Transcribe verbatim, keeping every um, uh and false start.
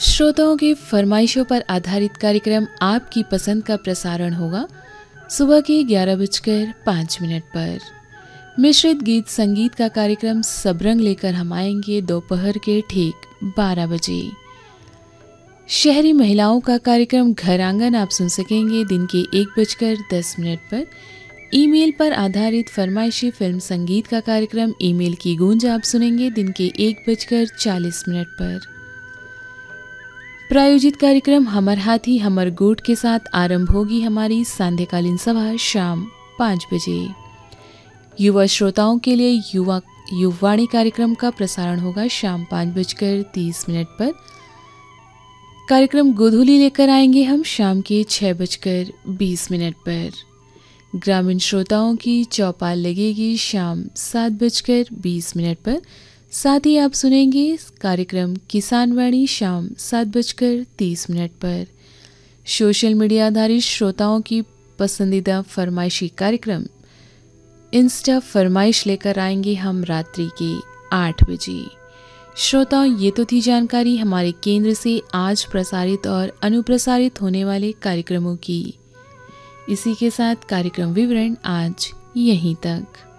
श्रोताओं की फरमाइशों पर आधारित कार्यक्रम आपकी पसंद का प्रसारण होगा सुबह के ग्यारह बजकर पाँच मिनट पर। मिश्रित गीत संगीत का कार्यक्रम सबरंग लेकर हम आएंगे दोपहर के ठीक बारह बजे। शहरी महिलाओं का कार्यक्रम घर आंगन आप सुन सकेंगे दिन के एक बजकर दस मिनट पर। ईमेल पर आधारित फरमाइशी फिल्म संगीत का कार्यक्रम ईमेल की गूंज आप सुनेंगे दिन के एक बजकर चालीस मिनट पर। प्रायोजित कार्यक्रम हमर हाथी हमर गोठ के साथ आरंभ होगी हमारी सांध्यकालीन सभा शाम पाँच बजे। युवा श्रोताओं के लिए युवा युवाणी कार्यक्रम का प्रसारण होगा शाम पाँच बजकर तीस मिनट पर। कार्यक्रम गोधूली लेकर आएंगे हम शाम के छः बजकर बीस मिनट पर। ग्रामीण श्रोताओं की चौपाल लगेगी शाम सात बजकर बीस मिनट पर। साथ ही आप सुनेंगे कार्यक्रम किसान वाणी शाम सात बजकर तीस मिनट पर। सोशल मीडिया आधारित श्रोताओं की पसंदीदा फरमाइशी कार्यक्रम इंस्टा फरमाइश लेकर आएंगे हम रात्रि के आठ बजे। श्रोताओं, ये तो थी जानकारी हमारे केंद्र से आज प्रसारित और अनुप्रसारित होने वाले कार्यक्रमों की। इसी के साथ कार्यक्रम विवरण आज यहीं तक।